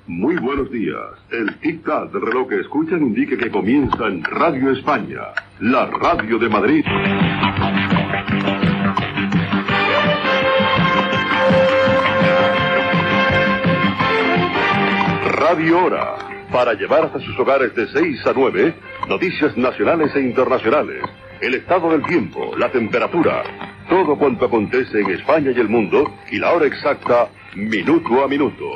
Muy buenos días. El tic-tac del reloj que escuchan indica que comienza en Radio España, la radio de Madrid. Radio Hora, para llevar hasta sus hogares de 6 a 9, noticias nacionales e internacionales, el estado del tiempo, la temperatura, todo cuanto acontece en España y el mundo, y la hora exacta, minuto a minuto.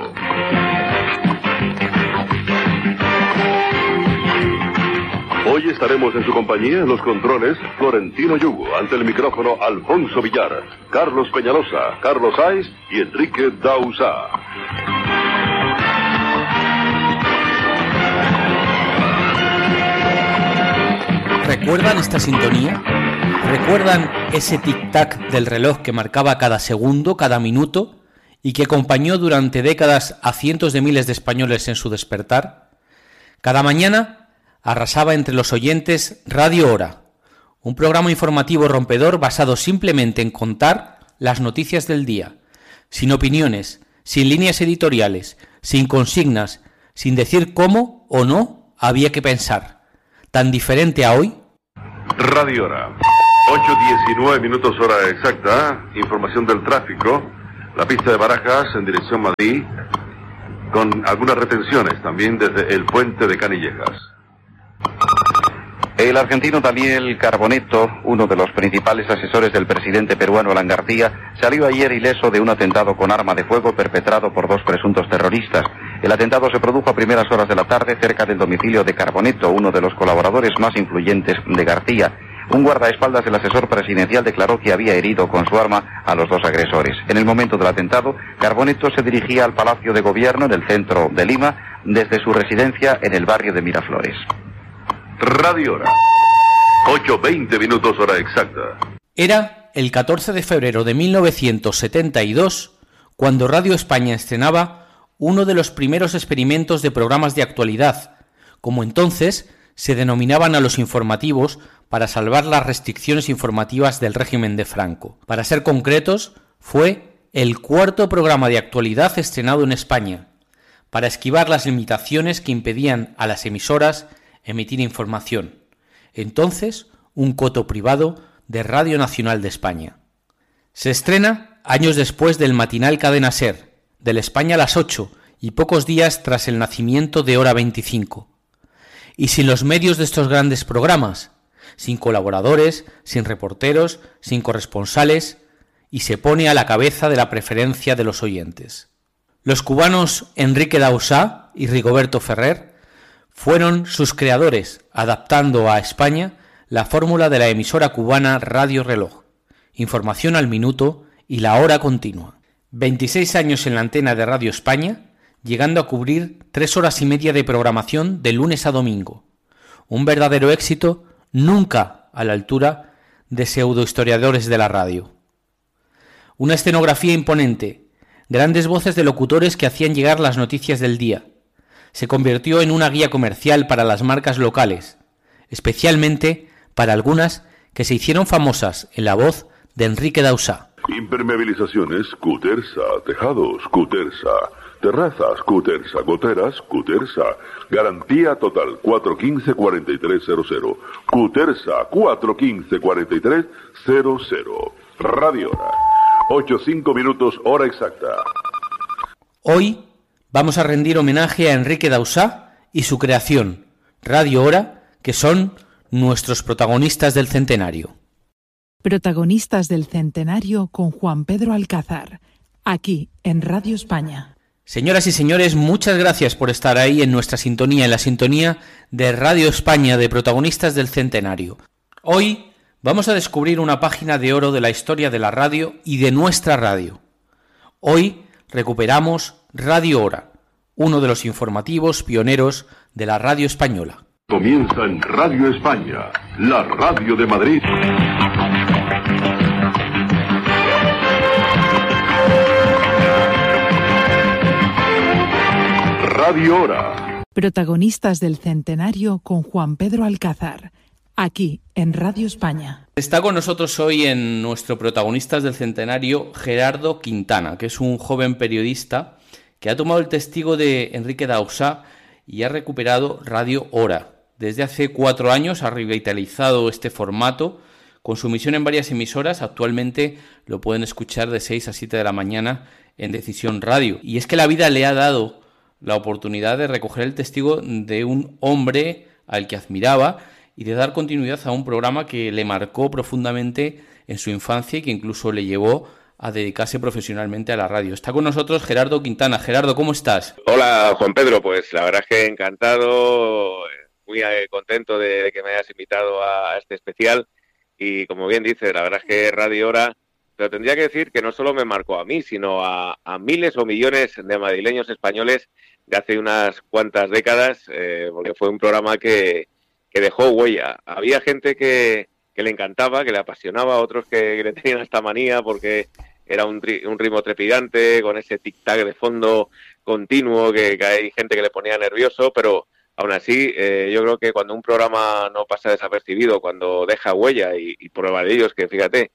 Hoy estaremos en su compañía en los controles Florentino Yugo, ante el micrófono Alfonso Villar, Carlos Peñalosa, Carlos Saiz y Enrique Dausá. ¿Recuerdan esta sintonía? ¿Recuerdan ese tic-tac del reloj que marcaba cada segundo, cada minuto, y que acompañó durante décadas a cientos de miles de españoles en su despertar? Cada mañana arrasaba entre los oyentes Radio Hora, un programa informativo rompedor basado simplemente en contar las noticias del día, sin opiniones, sin líneas editoriales, sin consignas, sin decir cómo o no había que pensar. ¿Tan diferente a hoy? Radio Hora, 8:19 minutos hora exacta, información del tráfico, la pista de Barajas en dirección Madrid, con algunas retenciones también desde el puente de Canillejas. El argentino Daniel Carboneto, uno de los principales asesores del presidente peruano Alan García, salió ayer ileso de un atentado con arma de fuego perpetrado por dos presuntos terroristas. El atentado se produjo a primeras horas de la tarde cerca del domicilio de Carboneto, uno de los colaboradores más influyentes de García. Un guardaespaldas del asesor presidencial declaró que había herido con su arma a los dos agresores. En el momento del atentado, Carboneto se dirigía al Palacio de Gobierno en el centro de Lima desde su residencia en el barrio de Miraflores. Radio Hora, 8:20 minutos hora exacta. Era el 14 de febrero de 1972 cuando Radio España estrenaba uno de los primeros experimentos de programas de actualidad, como entonces se denominaban a los informativos para salvar las restricciones informativas del régimen de Franco. Para ser concretos, fue el cuarto programa de actualidad estrenado en España, para esquivar las limitaciones que impedían a las emisoras emitir información. Entonces, un coto privado de Radio Nacional de España. Se estrena años después del matinal Cadena SER, del España a las 8 y pocos días tras el nacimiento de Hora 25. Y sin los medios de estos grandes programas, sin colaboradores, sin reporteros, sin corresponsales, y se pone a la cabeza de la preferencia de los oyentes. Los cubanos Enrique Dausá y Rigoberto Ferrer fueron sus creadores, adaptando a España la fórmula de la emisora cubana Radio Reloj, información al minuto y la hora continua. 26 años en la antena de Radio España, llegando a cubrir 3 horas y media de programación de lunes a domingo. Un verdadero éxito, nunca a la altura de pseudohistoriadores de la radio. Una escenografía imponente, grandes voces de locutores que hacían llegar las noticias del día. Se convirtió en una guía comercial para las marcas locales, especialmente para algunas que se hicieron famosas en la voz de Enrique Dausá. Impermeabilizaciones, Cutersa, tejados, Cutersa, terrazas, Cutersa, goteras, Cutersa, garantía total 415-4300, Cutersa 415-4300, Radio Hora, 8:05 minutos hora exacta. Hoy vamos a rendir homenaje a Enrique Dausá y su creación, Radio Hora, que son nuestros protagonistas del centenario. Protagonistas del centenario con Juan Pedro Alcázar, aquí en Radio España. Señoras y señores, muchas gracias por estar ahí en nuestra sintonía, en la sintonía de Radio España de Protagonistas del Centenario. Hoy vamos a descubrir una página de oro de la historia de la radio y de nuestra radio. Hoy recuperamos Radio Hora, uno de los informativos pioneros de la radio española. Comienza en Radio España, la radio de Madrid. Radio Hora. Protagonistas del centenario con Juan Pedro Alcázar, aquí en Radio España. Está con nosotros hoy en nuestro Protagonistas del Centenario Gerardo Quintana, que es un joven periodista que ha tomado el testigo de Enrique Dausà y ha recuperado Radio Hora. Desde hace 4 años ha revitalizado este formato con su emisión en varias emisoras. Actualmente lo pueden escuchar de 6 a 7 de la mañana en Decisión Radio. Y es que la vida le ha dado la oportunidad de recoger el testigo de un hombre al que admiraba y de dar continuidad a un programa que le marcó profundamente en su infancia y que incluso le llevó a dedicarse profesionalmente a la radio. Está con nosotros Gerardo Quintana. Gerardo, ¿cómo estás? Hola, Juan Pedro. Pues la verdad es que encantado, muy contento de que me hayas invitado a este especial. Y como bien dices, la verdad es que Radio Hora, pero tendría que decir que no solo me marcó a mí, sino a miles o millones de madrileños españoles de hace unas cuantas décadas, porque fue un programa que dejó huella. Había gente que le encantaba, que le apasionaba, otros que le tenían hasta manía porque era un ritmo trepidante, con ese tic-tac de fondo continuo, que hay gente que le ponía nervioso, pero aún así yo creo que cuando un programa no pasa desapercibido, cuando deja huella, y prueba de ello es que, fíjate,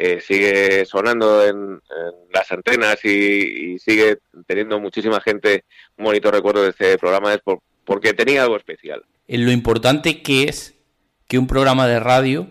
sigue sonando en las antenas y sigue teniendo muchísima gente un bonito recuerdo de este programa, es porque tenía algo especial. Lo importante que es que un programa de radio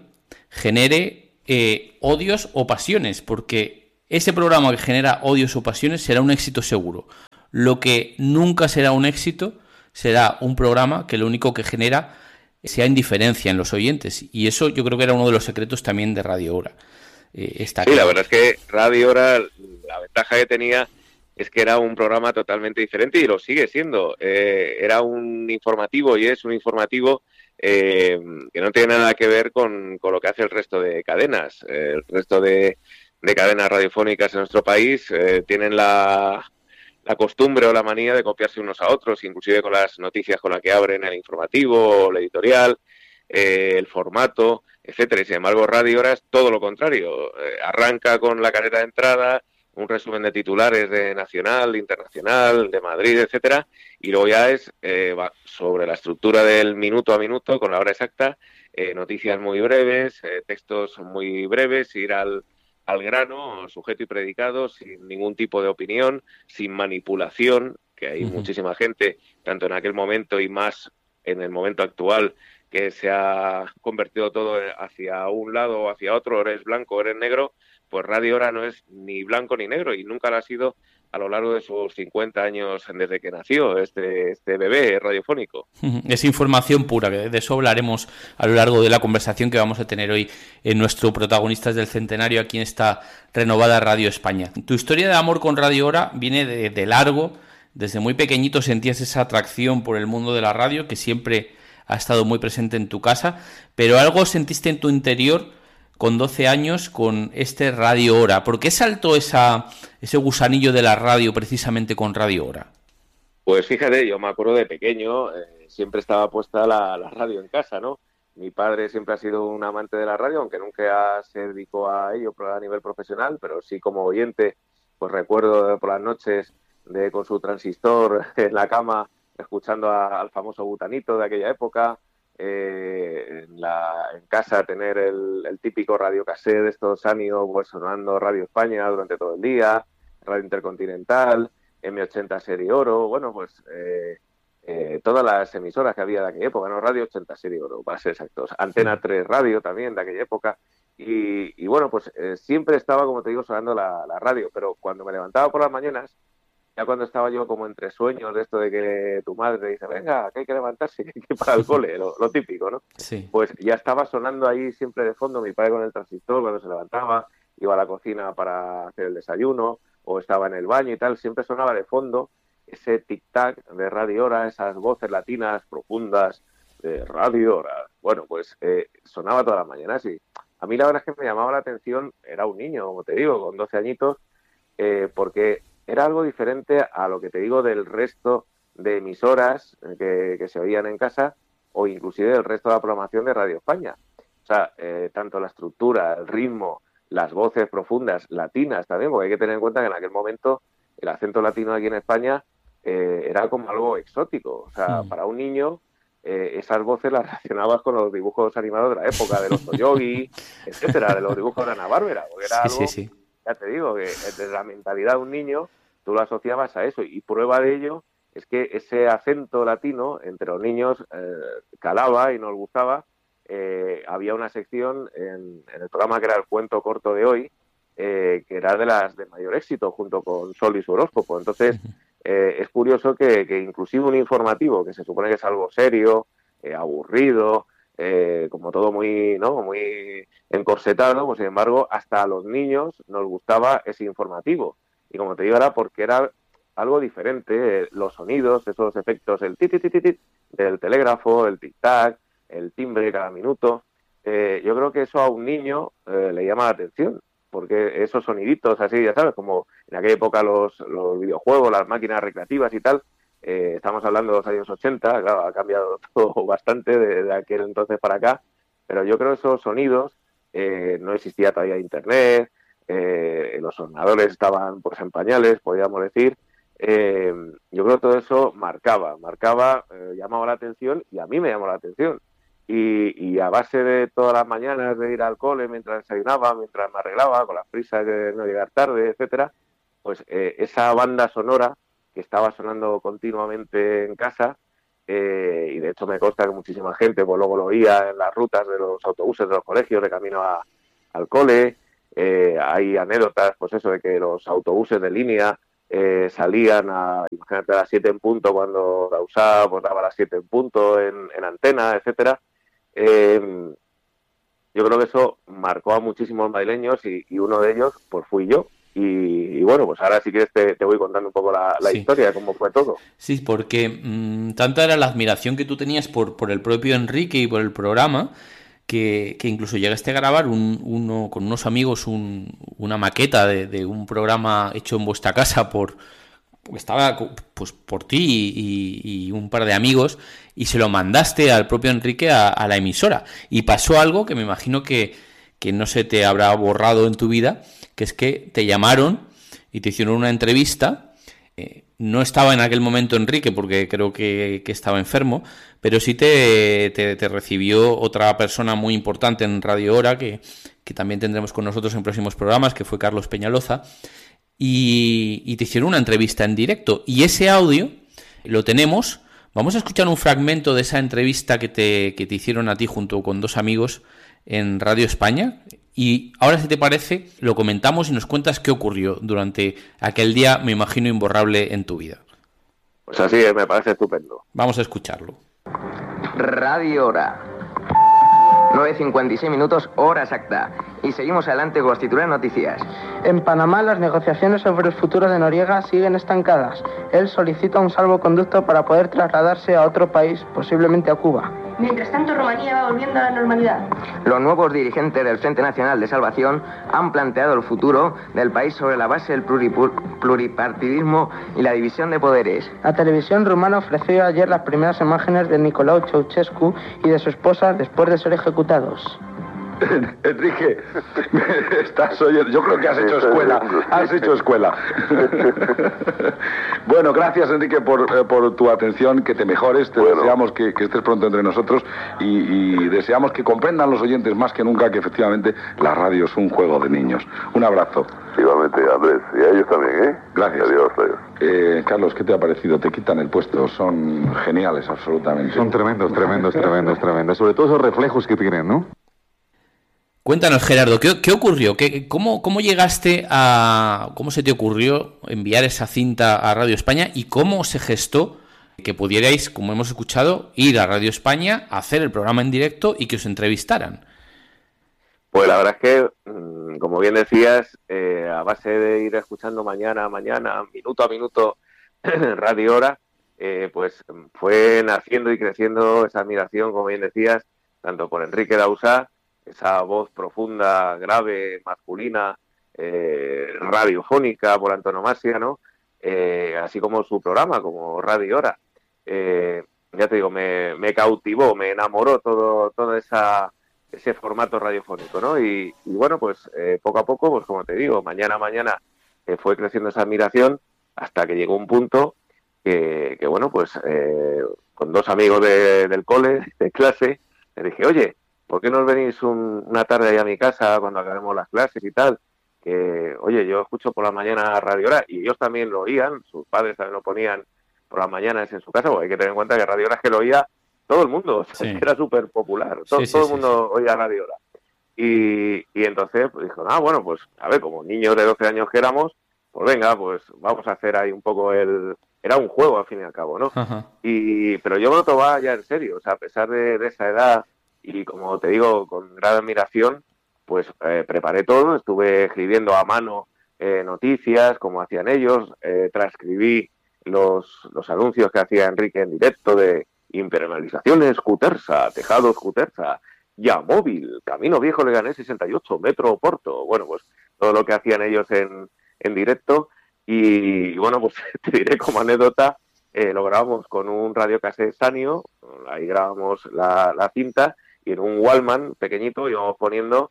genere odios o pasiones, porque ese programa que genera odios o pasiones será un éxito seguro. Lo que nunca será un éxito será un programa que lo único que genera sea indiferencia en los oyentes, y eso yo creo que era uno de los secretos también de Radio Hora. Sí, la verdad es que Radio Hora, la ventaja que tenía es que era un programa totalmente diferente y lo sigue siendo. Era un informativo y es un informativo que no tiene nada que ver con lo que hace el resto de cadenas. El resto de cadenas radiofónicas en nuestro país tienen la costumbre o la manía de copiarse unos a otros, inclusive con las noticias con las que abren el informativo, el editorial, el formato, etcétera. Y sin embargo, Radio Hora es todo lo contrario. Arranca con la careta de entrada, un resumen de titulares de Nacional, de Internacional, de Madrid, etcétera, y luego ya es sobre la estructura del minuto a minuto, con la hora exacta, noticias muy breves, textos muy breves, ir al grano, sujeto y predicado, sin ningún tipo de opinión, sin manipulación, que hay muchísima gente, tanto en aquel momento y más en el momento actual, que se ha convertido todo hacia un lado o hacia otro, eres blanco, eres negro. Pues Radio Hora no es ni blanco ni negro, y nunca lo ha sido a lo largo de sus 50 años desde que nació este bebé radiofónico. Es información pura, que de eso hablaremos a lo largo de la conversación que vamos a tener hoy en nuestro Protagonistas del Centenario, aquí en esta renovada Radio España. Tu historia de amor con Radio Hora viene de largo. Desde muy pequeñito sentías esa atracción por el mundo de la radio, que siempre ha estado muy presente en tu casa, pero algo sentiste en tu interior con 12 años con este Radio Hora. ¿Por qué saltó ese gusanillo de la radio precisamente con Radio Hora? Pues fíjate, yo me acuerdo de pequeño, siempre estaba puesta la radio en casa, ¿no? Mi padre siempre ha sido un amante de la radio, aunque nunca se dedicó a ello a nivel profesional, pero sí como oyente. Pues recuerdo por las noches con su transistor en la cama, escuchando al famoso Butanito de aquella época. En casa tener el típico radiocassette de estos Sanio, pues sonando Radio España durante todo el día, Radio Intercontinental, M80 Serie Oro, bueno, pues todas las emisoras que había de aquella época, ¿no? Radio 80 Serie Oro, para ser exactos, Antena 3 Radio también de aquella época, y bueno, pues siempre estaba, como te digo, sonando la radio, pero cuando me levantaba por las mañanas, ya cuando estaba yo como entre sueños de esto de que tu madre dice, venga, que hay que levantarse, que hay que ir para el cole, lo típico, ¿no? Sí. Pues ya estaba sonando ahí siempre de fondo, mi padre con el transistor cuando se levantaba, iba a la cocina para hacer el desayuno, o estaba en el baño y tal, siempre sonaba de fondo ese tic-tac de Radio Hora, esas voces latinas profundas de Radio Hora. Bueno, pues sonaba todas las mañanas, y a mí la verdad es que me llamaba la atención, era un niño, como te digo, con 12 añitos, porque era algo diferente a lo que te digo del resto de emisoras que se oían en casa, o inclusive del resto de la programación de Radio España. O sea, tanto la estructura, el ritmo, las voces profundas, latinas también, porque hay que tener en cuenta que en aquel momento el acento latino aquí en España era como algo exótico. O sea, para un niño esas voces las relacionabas con los dibujos animados de la época, de los Toyogi, etcétera, de los dibujos de Ana Bárbara, porque era algo... Ya te digo, que desde la mentalidad de un niño, tú lo asociabas a eso, y prueba de ello es que ese acento latino entre los niños calaba y nos gustaba. Había una sección en el programa que era el cuento corto de hoy, que era de las de mayor éxito, junto con Sol y su horóscopo. Entonces, es curioso que inclusive un informativo, que se supone que es algo serio, aburrido, como todo muy, ¿no?, muy encorsetado, pues sin embargo, hasta a los niños nos gustaba ese informativo. Y como te digo, era porque era algo diferente, los sonidos, esos efectos, el tit del telégrafo, el tic-tac, el timbre cada minuto. Yo creo que eso a un niño le llama la atención, porque esos soniditos así, ya sabes, como en aquella época los videojuegos, las máquinas recreativas y tal, estamos hablando de los años 80, claro, ha cambiado todo bastante de aquel entonces para acá, pero yo creo que esos sonidos, no existía todavía internet, los ordenadores estaban pues en pañales, podríamos decir. Yo creo que todo eso marcaba, llamaba la atención, y a mí me llamó la atención. Y a base de todas las mañanas de ir al cole mientras desayunaba, mientras me arreglaba, con las prisas de no llegar tarde, etcétera, pues esa banda sonora que estaba sonando continuamente en casa, y de hecho me consta que muchísima gente pues luego lo oía en las rutas de los autobuses de los colegios de camino al cole. Hay anécdotas, pues eso, de que los autobuses de línea salían imagínate, a las 7 en punto, cuando la USA pues daba a las 7 en punto en antena, etcétera. Yo creo que eso marcó a muchísimos madrileños, y uno de ellos pues fui yo. Y bueno, pues ahora si quieres te voy contando un poco la historia de cómo fue todo. Sí, porque tanta era la admiración que tú tenías por el propio Enrique y por el programa, que incluso llegaste a grabar con unos amigos una maqueta de un programa hecho en vuestra casa porque estaba pues por ti y un par de amigos, y se lo mandaste al propio Enrique a la emisora. Y pasó algo que me imagino que no se te habrá borrado en tu vida, que es que te llamaron y te hicieron una entrevista. No estaba en aquel momento Enrique, porque creo que estaba enfermo, pero sí te recibió otra persona muy importante en Radio Hora, que también tendremos con nosotros en próximos programas, que fue Carlos Peñaloza, y te hicieron una entrevista en directo. Y ese audio lo tenemos. Vamos a escuchar un fragmento de esa entrevista que te hicieron a ti junto con dos amigos en Radio España. Y ahora, si te parece, lo comentamos y nos cuentas qué ocurrió durante aquel día, me imagino, imborrable en tu vida. Pues así es, me parece estupendo. Vamos a escucharlo. Radio Hora. 9:56 minutos, hora exacta. Y seguimos adelante con las titulares noticias. En Panamá, las negociaciones sobre el futuro de Noriega siguen estancadas. Él solicita un salvoconducto para poder trasladarse a otro país, posiblemente a Cuba. Mientras tanto, Rumanía va volviendo a la normalidad. Los nuevos dirigentes del Frente Nacional de Salvación han planteado el futuro del país sobre la base del pluripartidismo y la división de poderes. La televisión rumana ofreció ayer las primeras imágenes de Nicolae Ceausescu y de su esposa después de ser ejecutados. Enrique, estás oyendo. Yo creo que has hecho escuela. Has hecho escuela. Bueno, gracias, Enrique, por tu atención, que te mejores. Te deseamos que estés pronto entre nosotros y deseamos que comprendan los oyentes más que nunca que efectivamente la radio es un juego de niños. Un abrazo. Igualmente, Andrés. Y a ellos también, ¿eh? Gracias. Adiós, adiós. Carlos, ¿qué te ha parecido? Te quitan el puesto. Son geniales, absolutamente. Son tremendos. Sobre todo esos reflejos que tienen, ¿no? Cuéntanos, Gerardo, ¿qué ocurrió? ¿Cómo llegaste cómo se te ocurrió enviar esa cinta a Radio España y cómo se gestó que pudierais, como hemos escuchado, ir a Radio España a hacer el programa en directo y que os entrevistaran? Pues la verdad es que, como bien decías, a base de ir escuchando mañana a mañana, minuto a minuto, Radio Hora, pues fue naciendo y creciendo esa admiración, como bien decías, tanto por Enrique Dausá, esa voz profunda, grave, masculina, radiofónica por antonomasia, ¿no? Así como su programa, como Radio Hora. Ya te digo, me cautivó, me enamoró todo ese formato radiofónico, ¿no? Y bueno, pues poco a poco, pues como te digo, mañana a mañana fue creciendo esa admiración hasta que llegó un punto que bueno, pues con dos amigos del cole, de clase, le dije, oye, ¿por qué no venís una tarde ahí a mi casa cuando acabemos las clases y tal? oye, yo escucho por la mañana Radio Hora, y ellos también lo oían, sus padres también lo ponían por las mañanas en su casa, porque hay que tener en cuenta que Radio Hora es que lo oía todo el mundo, o sea, Sí. es que era súper popular, todo el mundo oía Radio Hora. Y entonces pues, dijo, bueno, pues a ver, como niños de 12 años que éramos, pues venga, pues vamos a hacer ahí un poco era un juego al fin y al cabo, ¿no? Ajá. Pero yo me lo tomaba ya en serio, o sea, a pesar de esa edad y como te digo, con gran admiración, pues preparé todo, estuve escribiendo a mano noticias, como hacían ellos, transcribí los anuncios que hacía Enrique en directo de impermeabilizaciones Cutersa, tejados Cutersa, ya móvil, Camino Viejo Leganés 68, Metro Porto, bueno, pues todo lo que hacían ellos en directo. Y bueno, pues te diré como anécdota, lo grabamos con un radiocassette Sanio, ahí grabamos la cinta, y en un Wallman pequeñito íbamos poniendo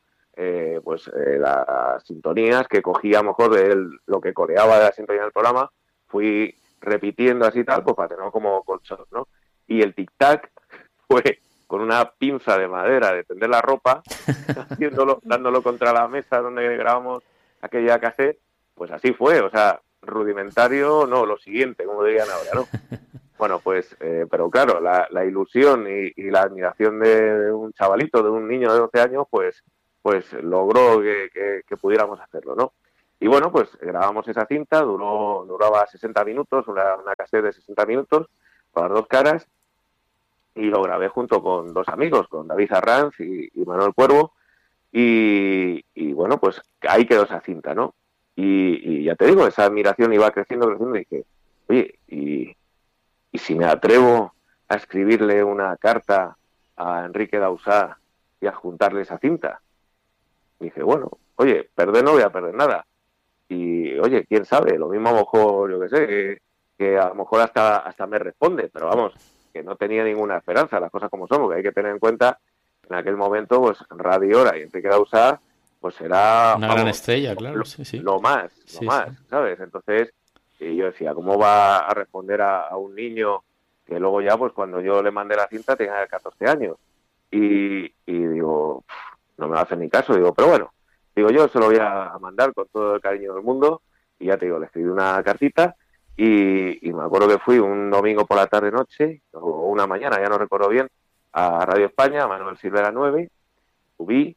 las sintonías que cogía a lo mejor de lo que coreaba de la sintonía del programa, fui repitiendo así tal, pues para tenerlo como colchón, ¿no? Y el tic-tac fue con una pinza de madera de tender la ropa, dándolo contra la mesa donde grabamos aquella cassette. Pues así fue, o sea, rudimentario, no, lo siguiente, como dirían ahora, ¿no? Bueno, pues, pero claro, la ilusión y la admiración de un chavalito, de un niño de 12 años, pues logró que pudiéramos hacerlo, ¿no? Y bueno, pues grabamos esa cinta, duraba 60 minutos, una cassette de 60 minutos, con las dos caras, y lo grabé junto con dos amigos, con David Arranz y Manuel Cuervo, y bueno, pues ahí quedó esa cinta, ¿no? Y ya te digo, esa admiración iba creciendo, y dije, oye, y si me atrevo a escribirle una carta a Enrique Dausá y a juntarle esa cinta. Y dije, bueno, oye, perder no voy a perder nada. Y oye, quién sabe, lo mismo a lo mejor, yo qué sé, que a lo mejor hasta me responde, pero vamos, que no tenía ninguna esperanza, las cosas como son, porque hay que tener en cuenta que en aquel momento, pues Radio Hora y Enrique Dausá, pues era una gran estrella, claro, sí. Lo más, ¿sabes? Entonces, y yo decía, ¿cómo va a responder a un niño que luego ya, pues cuando yo le mandé la cinta tenía 14 años? Y digo, no me va a hacer ni caso, digo, pero bueno, digo, yo se lo voy a mandar con todo el cariño del mundo, y ya te digo, le escribí una cartita, y me acuerdo que fui un domingo por la tarde-noche, o una mañana, ya no recuerdo bien, a Radio España, a Manuel Silvera 9, subí,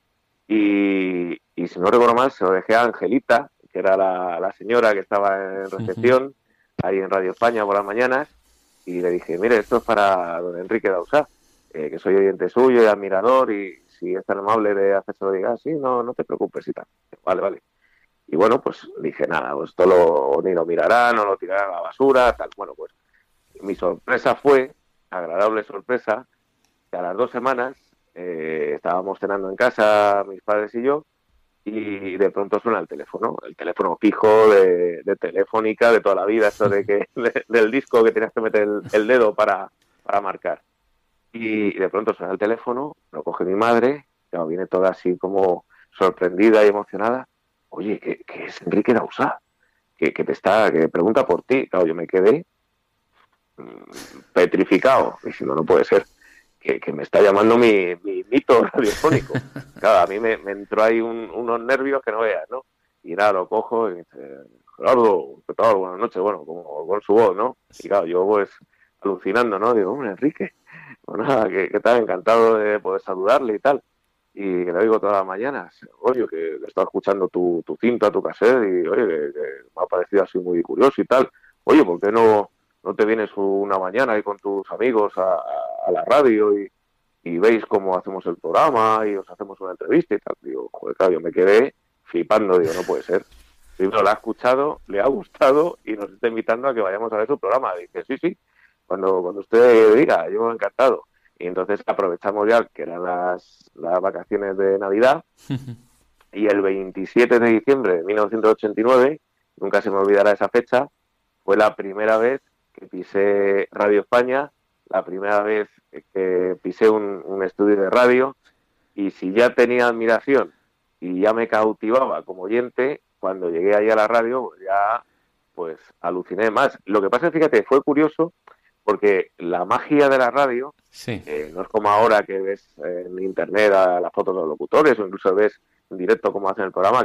y si no recuerdo mal, se lo dejé a Angelita, que era la señora que estaba en recepción, ahí en Radio España por las mañanas, y le dije, mire, esto es para don Enrique Dausá, que soy oyente suyo y admirador, y si es tan amable de hacérselo, diga, sí, no te preocupes y tal. Vale. Y bueno, pues dije, nada, pues esto ni lo mirará, no lo tirará a la basura, tal. Bueno, pues mi sorpresa fue, agradable sorpresa, que a las 2 semanas estábamos cenando en casa, mis padres y yo, y de pronto suena el teléfono fijo de Telefónica de toda la vida, esto del disco que tenías que meter el dedo para marcar. Y de pronto suena el teléfono, lo coge mi madre, claro, viene toda así como sorprendida y emocionada. Oye, que es Enrique Dausá, que pregunta por ti. Claro, yo me quedé petrificado, diciendo, no puede ser, que me está llamando mi mito radiofónico. Claro, a mí me entró ahí unos nervios que no veas, ¿no? Y nada, lo cojo y dice, Gerardo, ¿qué tal? Buenas noches, bueno, como con su voz, ¿no? Y claro, yo pues alucinando, ¿no? Digo, hombre, Enrique, pues nada, ¿qué tal? Encantado de poder saludarle y tal. Y le digo todas las mañanas, oye, que estaba escuchando tu cinta, tu cassette, y oye, que me ha parecido así muy curioso y tal. Oye, ¿por qué no te vienes una mañana ahí con tus amigos a la radio y veis cómo hacemos el programa y os hacemos una entrevista y tal? Digo, joder, claro, yo me quedé flipando, digo, no puede ser. Primero lo ha escuchado, le ha gustado y nos está invitando a que vayamos a ver su programa. Dije, sí, cuando usted diga, yo encantado. Y entonces aprovechamos ya que eran las vacaciones de Navidad y el 27 de diciembre de 1989, nunca se me olvidará esa fecha, fue la primera vez que pisé Radio España, la primera vez que pisé un estudio de radio, y si ya tenía admiración y ya me cautivaba como oyente, cuando llegué ahí a la radio ya pues aluciné más. Lo que pasa es, fíjate, fue curioso porque la magia de la radio no es como ahora que ves en internet a las fotos de los locutores o incluso ves en directo cómo hacen el programa. Claro,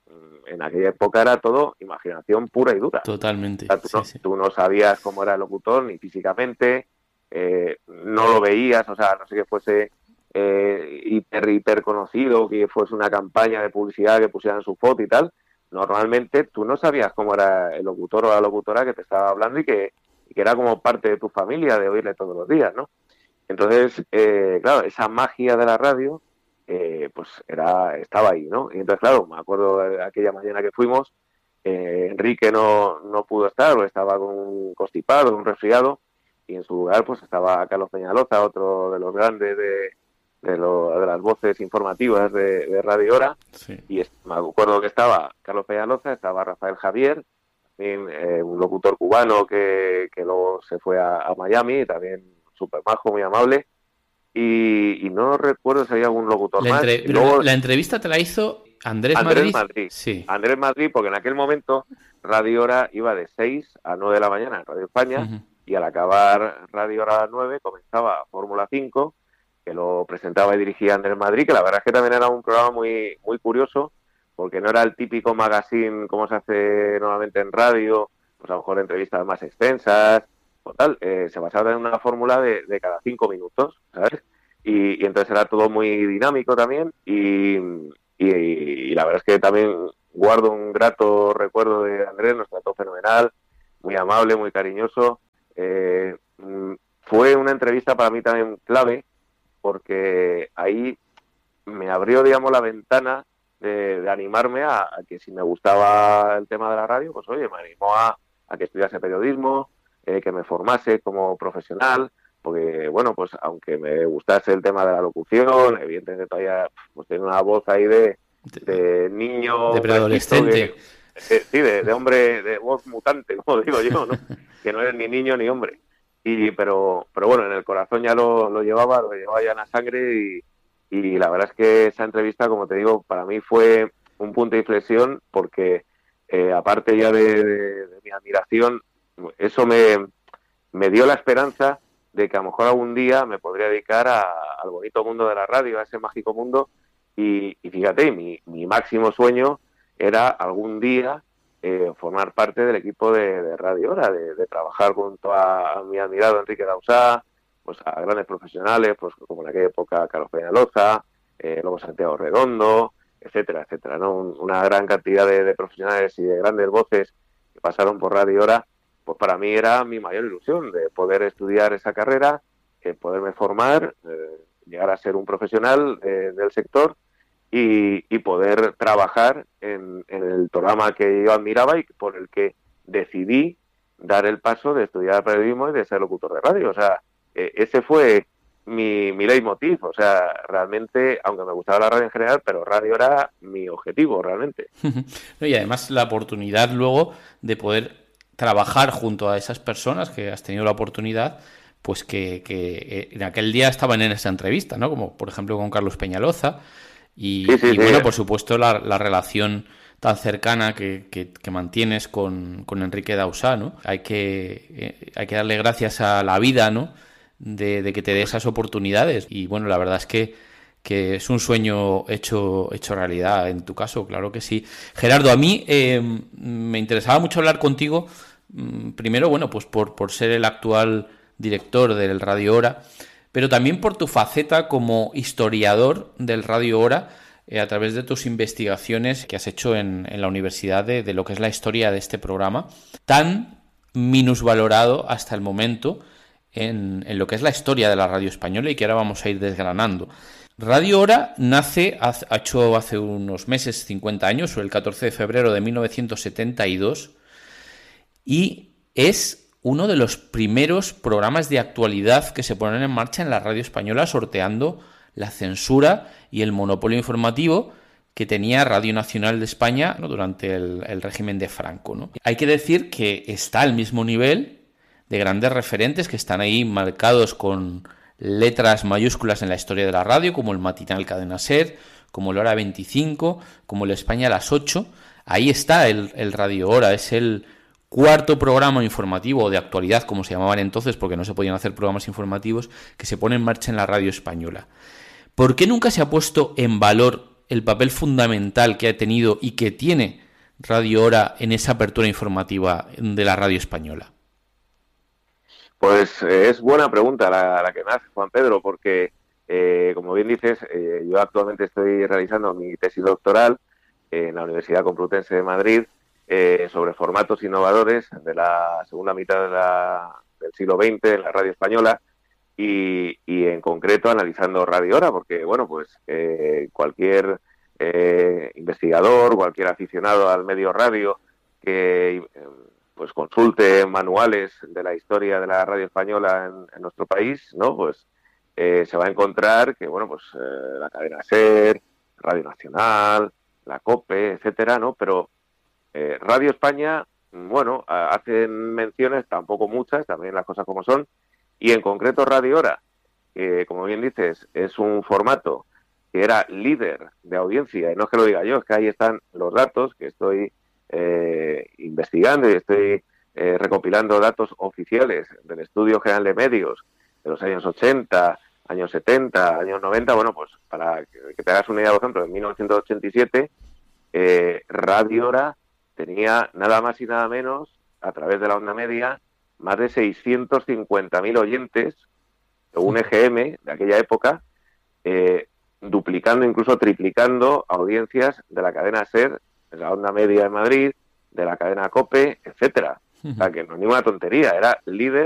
en aquella época era todo imaginación pura y dura. Totalmente. O sea, tú no sabías cómo era el locutor ni físicamente, no lo veías, o sea, no sé que fuese hiper conocido, que fuese una campaña de publicidad que pusieran su foto y tal. Normalmente tú no sabías cómo era el locutor o la locutora que te estaba hablando y que era como parte de tu familia, de oírle todos los días, ¿no? Entonces, claro, esa magia de la radio, pues estaba ahí, ¿no? Y entonces, claro, me acuerdo de aquella mañana que fuimos, Enrique no pudo estar, o estaba con un constipado, un resfriado, y en su lugar pues estaba Carlos Peñaloza, otro de los grandes de las voces informativas de Radio Hora. Sí. Y me acuerdo que estaba Carlos Peñaloza, estaba Rafael Javier, también, un locutor cubano que luego se fue a Miami, también súper majo, muy amable, y no recuerdo si había algún locutor más. Luego, la entrevista te la hizo Andrés Madrid. Sí. Andrés Madrid, porque en aquel momento Radio Hora iba de 6 a 9 de la mañana en Radio España, y al acabar Radio Hora a las 9 comenzaba Fórmula 5, que lo presentaba y dirigía Andrés Madrid, que la verdad es que también era un programa muy, muy curioso, porque no era el típico magazine como se hace normalmente en radio, pues a lo mejor entrevistas más extensas, o tal, se basaba en una fórmula de cada 5 minutos, ¿sabes? Y entonces era todo muy dinámico también, y la verdad es que también guardo un grato recuerdo de Andrés, nos trató fenomenal, muy amable, muy cariñoso. Fue una entrevista para mí también clave, porque ahí me abrió, digamos, la ventana de animarme a que si me gustaba el tema de la radio, pues oye, me animó a que estudiase periodismo, que me formase como profesional, porque bueno, pues aunque me gustase el tema de la locución, evidentemente todavía pues tengo una voz ahí de niño, de preadolescente, sí, de hombre, de voz mutante, como digo yo, ¿no? Que no eres ni niño ni hombre. Pero bueno, en el corazón ya lo llevaba ya en la sangre, y la verdad es que esa entrevista, como te digo, para mí fue un punto de inflexión, porque aparte ya de mi admiración, eso me dio la esperanza de que a lo mejor algún día me podría dedicar al bonito mundo de la radio, a ese mágico mundo, y fíjate, mi máximo sueño era algún día formar parte del equipo de Radio Hora, de trabajar junto a mi admirado Enrique Dausá, pues a grandes profesionales, pues como en aquella época Carlos Peñaloza, luego Santiago Redondo, etcétera, etcétera, ¿no? Una gran cantidad de profesionales y de grandes voces que pasaron por Radio Hora. Pues para mí era mi mayor ilusión, de poder estudiar esa carrera, poderme formar, llegar a ser un profesional del sector, y poder trabajar en el programa que yo admiraba y por el que decidí dar el paso de estudiar periodismo y de ser locutor de radio. O sea, ese fue mi leitmotiv. O sea, realmente, aunque me gustaba la radio en general, pero radio era mi objetivo realmente. Y además la oportunidad luego de poder trabajar junto a esas personas que has tenido la oportunidad, pues que en aquel día estaban en esa entrevista, ¿no? Como por ejemplo con Carlos Peñaloza. Y bueno, por supuesto, la relación tan cercana que mantienes con Enrique Dausá, ¿no? Hay que darle gracias a la vida, ¿no? De que te dé esas oportunidades. Y bueno, la verdad es que es un sueño hecho realidad en tu caso, claro que sí. Gerardo, a mí me interesaba mucho hablar contigo, primero, bueno, pues por ser el actual director del Radio Hora, pero también por tu faceta como historiador del Radio Hora, a través de tus investigaciones que has hecho en la universidad de lo que es la historia de este programa, tan minusvalorado hasta el momento en lo que es la historia de la radio española, y que ahora vamos a ir desgranando. Radio Hora nace, ha hecho hace unos meses, 50 años, o el 14 de febrero de 1972, y es uno de los primeros programas de actualidad que se ponen en marcha en la radio española, sorteando la censura y el monopolio informativo que tenía Radio Nacional de España, ¿no? Durante el régimen de Franco, ¿no? Hay que decir que está al mismo nivel de grandes referentes que están ahí marcados con letras mayúsculas en la historia de la radio, como el matinal Cadena Ser, como el Hora 25, como el España a las 8. Ahí está el Radio Hora, es el cuarto programa informativo de actualidad, como se llamaban entonces, porque no se podían hacer programas informativos, que se pone en marcha en la radio española. ¿Por qué nunca se ha puesto en valor el papel fundamental que ha tenido y que tiene Radio Hora en esa apertura informativa de la radio española? Pues es buena pregunta la que me hace Juan Pedro, porque como bien dices, yo actualmente estoy realizando mi tesis doctoral en la Universidad Complutense de Madrid sobre formatos innovadores de la segunda mitad del siglo XX en la radio española y en concreto analizando Radio Hora, porque bueno, pues cualquier investigador, cualquier aficionado al medio radio que pues consulte manuales de la historia de la radio española en nuestro país, ¿no? Pues se va a encontrar que, bueno, pues la cadena SER, Radio Nacional, la COPE, etcétera, ¿no? Pero Radio España, bueno, hacen menciones, tampoco muchas, también las cosas como son, y en concreto Radio Hora, que como bien dices, es un formato que era líder de audiencia, y no es que lo diga yo, es que ahí están los datos que estoy investigando y estoy recopilando datos oficiales del Estudio General de Medios de los años 80, años 70, años 90. Bueno, pues para que te hagas una idea, por ejemplo, en 1987 Radio Hora tenía nada más y nada menos, a través de la onda media, más de 650.000 oyentes, un EGM de aquella época, duplicando, incluso triplicando audiencias de la cadena SER, de la onda media de Madrid, de la cadena COPE, etcétera. O sea, que no es ninguna tontería, era líder